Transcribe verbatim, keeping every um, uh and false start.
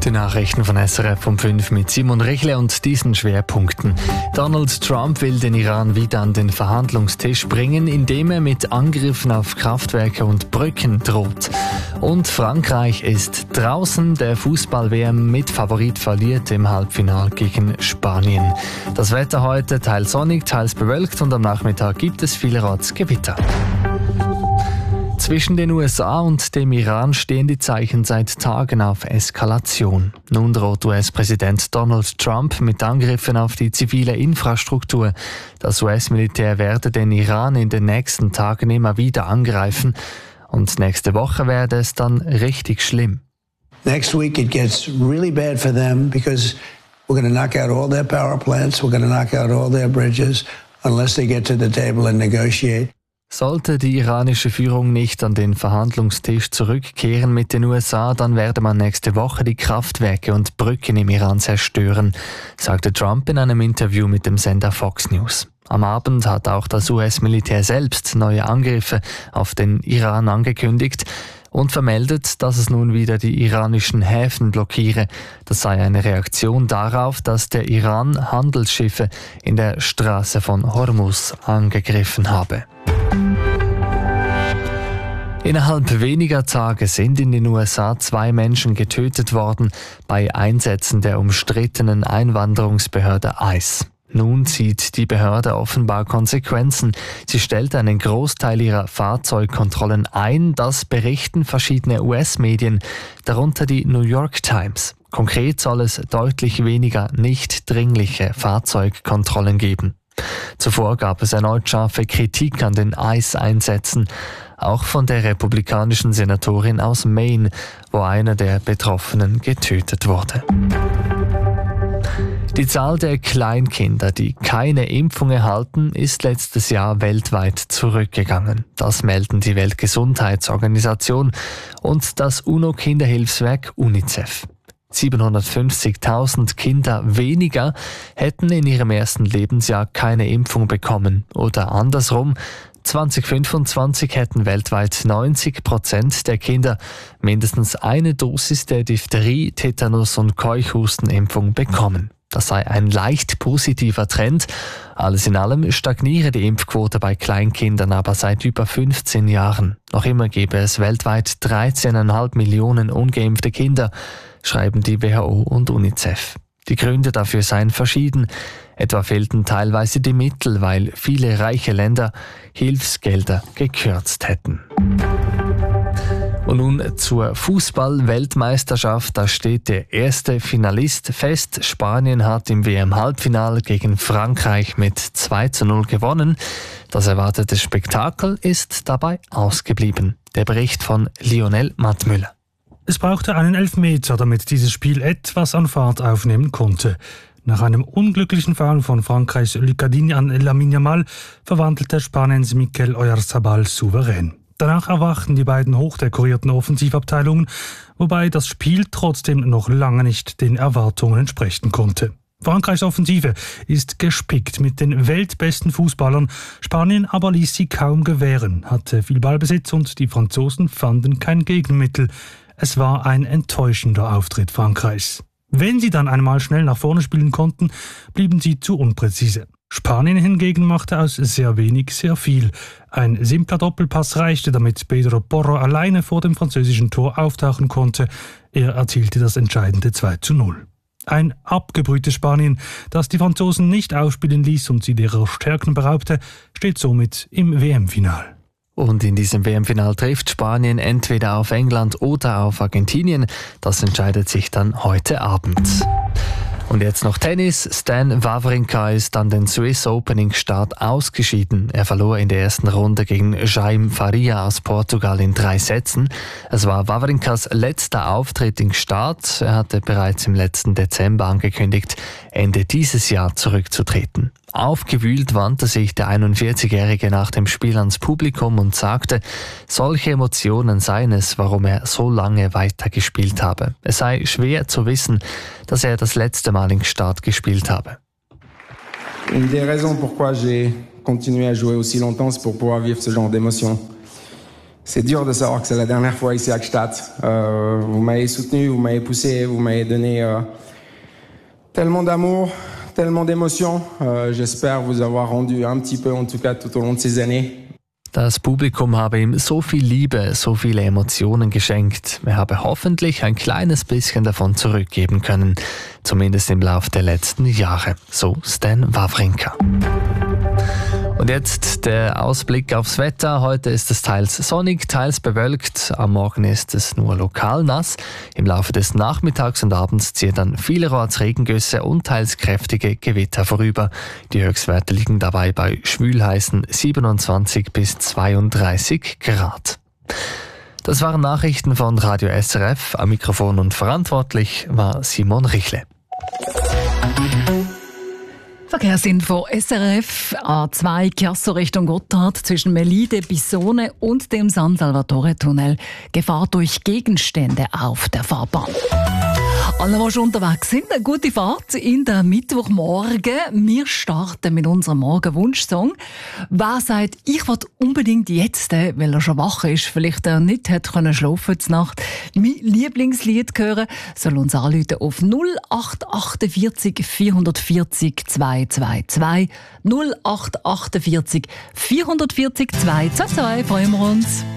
Die Nachrichten von S R F um fünf mit Simon Richle und diesen Schwerpunkten. Donald Trump will den Iran wieder an den Verhandlungstisch bringen, indem er mit Angriffen auf Kraftwerke und Brücken droht. Und Frankreich ist draußen. Der Fußball-W M-Mitfavorit verliert im Halbfinale gegen Spanien. Das Wetter heute teils sonnig, teils bewölkt und am Nachmittag gibt es vielerorts Gewitter. Zwischen den U S A und dem Iran stehen die Zeichen seit Tagen auf Eskalation. Nun droht U S-Präsident Donald Trump mit Angriffen auf die zivile Infrastruktur. Das U S-Militär werde den Iran in den nächsten Tagen immer wieder angreifen. Und nächste Woche werde es dann richtig schlimm. Next week it gets really bad for them because we're going to knock out all their power plants, we're going to knock out all their bridges unless they get to the table and negotiate. Sollte die iranische Führung nicht an den Verhandlungstisch zurückkehren mit den U S A, dann werde man nächste Woche die Kraftwerke und Brücken im Iran zerstören, sagte Trump in einem Interview mit dem Sender Fox News. Am Abend hat auch das U S-Militär selbst neue Angriffe auf den Iran angekündigt und vermeldet, dass es nun wieder die iranischen Häfen blockiere. Das sei eine Reaktion darauf, dass der Iran Handelsschiffe in der Straße von Hormuz angegriffen habe. Innerhalb weniger Tage sind in den U S A zwei Menschen getötet worden bei Einsätzen der umstrittenen Einwanderungsbehörde ICE. Nun zieht die Behörde offenbar Konsequenzen. Sie stellt einen Großteil ihrer Fahrzeugkontrollen ein, das berichten verschiedene U S-Medien, darunter die New York Times. Konkret soll es deutlich weniger nicht dringliche Fahrzeugkontrollen geben. Zuvor gab es erneut scharfe Kritik an den ICE-Einsätzen, auch von der republikanischen Senatorin aus Maine, wo einer der Betroffenen getötet wurde. Die Zahl der Kleinkinder, die keine Impfung erhalten, ist letztes Jahr weltweit zurückgegangen. Das melden die Weltgesundheitsorganisation und das UNO-Kinderhilfswerk UNICEF. siebenhundertfünfzigtausend Kinder weniger hätten in ihrem ersten Lebensjahr keine Impfung bekommen. Oder andersrum, zwanzig fünfundzwanzig hätten weltweit neunzig Prozent der Kinder mindestens eine Dosis der Diphtherie-, Tetanus- und Keuchhustenimpfung bekommen. Das sei ein leicht positiver Trend. Alles in allem stagniere die Impfquote bei Kleinkindern aber seit über fünfzehn Jahren. Noch immer gebe es weltweit dreizehn Komma fünf Millionen ungeimpfte Kinder, schreiben die W H O und UNICEF. Die Gründe dafür seien verschieden. Etwa fehlten teilweise die Mittel, weil viele reiche Länder Hilfsgelder gekürzt hätten. Und nun zur Fußball-Weltmeisterschaft. Da steht der erste Finalist fest. Spanien hat im W M-Halbfinale gegen Frankreich mit zwei zu null gewonnen. Das erwartete Spektakel ist dabei ausgeblieben. Der Bericht von Lionel Mattmüller. Es brauchte einen Elfmeter, damit dieses Spiel etwas an Fahrt aufnehmen konnte. Nach einem unglücklichen Foul von Frankreichs Lucadini an Lamine Yamal verwandelte Spaniens Mikel Oyarzabal souverän. Danach erwachten die beiden hochdekorierten Offensivabteilungen, wobei das Spiel trotzdem noch lange nicht den Erwartungen entsprechen konnte. Frankreichs Offensive ist gespickt mit den weltbesten Fußballern, Spanien aber ließ sie kaum gewähren, hatte viel Ballbesitz und die Franzosen fanden kein Gegenmittel. Es war ein enttäuschender Auftritt Frankreichs. Wenn sie dann einmal schnell nach vorne spielen konnten, blieben sie zu unpräzise. Spanien hingegen machte aus sehr wenig sehr viel. Ein simpler Doppelpass reichte, damit Pedro Porro alleine vor dem französischen Tor auftauchen konnte. Er erzielte das entscheidende zwei zu null. Ein abgebrühtes Spanien, das die Franzosen nicht aufspielen ließ und sie ihrer Stärken beraubte, steht somit im W M-Final. Und in diesem W M-Final trifft Spanien entweder auf England oder auf Argentinien. Das entscheidet sich dann heute Abend. Und jetzt noch Tennis. Stan Wawrinka ist an den Swiss Opening Start ausgeschieden. Er verlor in der ersten Runde gegen Jaime Faria aus Portugal in drei Sätzen. Es war Wawrinkas letzter Auftritt im Start. Er hatte bereits im letzten Dezember angekündigt, Ende dieses Jahr zurückzutreten. Aufgewühlt wandte sich der einundvierzigjährige nach dem Spiel ans Publikum und sagte, solche Emotionen seien es, warum er so lange weitergespielt habe. Es sei schwer zu wissen, dass er das letzte Mal im Start gespielt habe. Une des raisons pourquoi j'ai continué à jouer aussi longtemps, c'est pour pouvoir vivre ce genre d'émotions. C'est dur de savoir que c'est la dernière fois ici à Gstaad. Euh, vous m'avez soutenu, vous m'avez poussé, vous m'avez donné euh, tellement d'amour, tellement d'émotions. Euh, j'espère vous avoir rendu un petit peu, en tout cas, tout au long de ces années. Das Publikum habe ihm so viel Liebe, so viele Emotionen geschenkt. Er habe hoffentlich ein kleines bisschen davon zurückgeben können. Zumindest im Laufe der letzten Jahre. So Stan Wawrinka. Und jetzt der Ausblick aufs Wetter. Heute ist es teils sonnig, teils bewölkt. Am Morgen ist es nur lokal nass. Im Laufe des Nachmittags und Abends ziehen dann vielerorts Regengüsse und teils kräftige Gewitter vorüber. Die Höchstwerte liegen dabei bei schwülheißen siebenundzwanzig bis zweiunddreißig Grad. Das waren Nachrichten von Radio S R F. Am Mikrofon und verantwortlich war Simon Richle. Verkehrsinfo S R F A zwei Chiasso Richtung Gotthard zwischen Melide, Bissone und dem San Salvatore-Tunnel. Gefahr durch Gegenstände auf der Fahrbahn. Alle, die schon unterwegs sind, eine gute Fahrt in der Mittwochmorgen. Wir starten mit unserem Morgenwunschsong. Wer sagt, ich will unbedingt jetzt, weil er schon wach ist, vielleicht er nicht hat können schlafen zur Nacht, mein Lieblingslied hören, soll uns anrufen auf null acht achtundvierzig vierhundertvierzig zweihundertzweiundzwanzig null acht achtundvierzig vierhundertvierzig zweihundertzweiundzwanzig. Freuen wir uns.